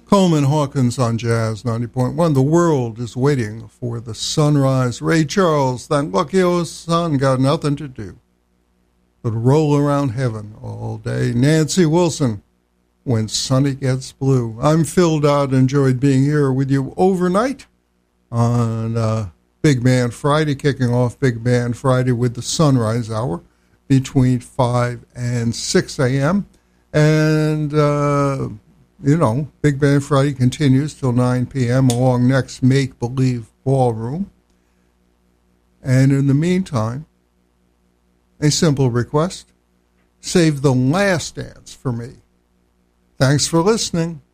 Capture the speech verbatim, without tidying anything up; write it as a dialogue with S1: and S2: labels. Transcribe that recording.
S1: Coleman Hawkins on Jazz ninety point one. The world is waiting for the sunrise. Ray Charles, that lucky old sun got nothing to do but roll around heaven all day. Nancy Wilson, When Sunny Gets Blue. I'm Phil Dodd. Enjoyed being here with you overnight on uh, Big Band Friday, kicking off Big Band Friday with the Sunrise Hour between five and six a.m. And, uh, you know, Big Band Friday continues till nine p.m. along next Make Believe Ballroom. And in the meantime, a simple request, save the last dance for me. Thanks for listening.